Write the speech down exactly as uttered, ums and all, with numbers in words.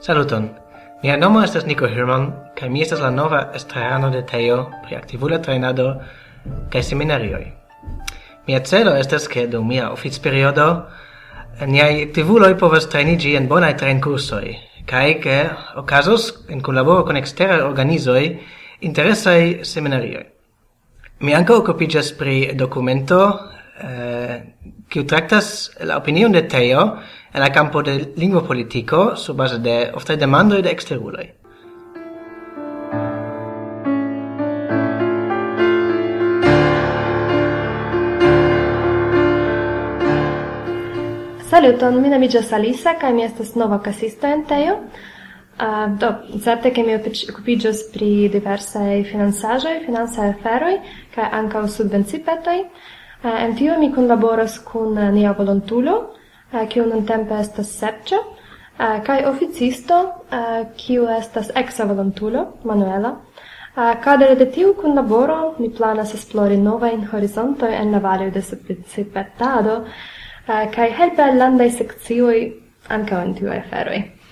Saluton. Mia nomo estas Nico Hirman, kaj mi estas la nova estrarano de Teo pri aktivula trejnado kaj seminarioj. Mia celo estas ke dum mia oficperiodo niaj aktivuloj povas trejniĝi en bonaj trejnkursoj, kaj ke okazos en kunlaboro kun eksteraj organizoj interesaj seminarioj. Mi ankaŭ okupiĝas pri dokumento eh, kiu traktas la opinion de Teo en la campo de lingvopolitiko sur base de oftaj demandoj de eksteruloj. Saluton, mi nomiĝas Alisa kaj mi estas nova kasisto en Teo. Uh, do, certe ke mi okupiĝos pri diversaj financaĵoj, financaj aferoj kaj ankaŭ subvencipetoj. Uh, en tio mi kunlaboras kun uh, nia volontulo, kiu nuntempe estas Sergio, uh, kaj oficisto, uh, kiu estas eksa volontulo, Manuela. Uh, Kadre de tiu kunlaboro mi planas esplori novajn horizontojn en la valio de subvencipetado, uh, kaj helpe al landaj sekcioj ankaŭ en tiuj aferoj.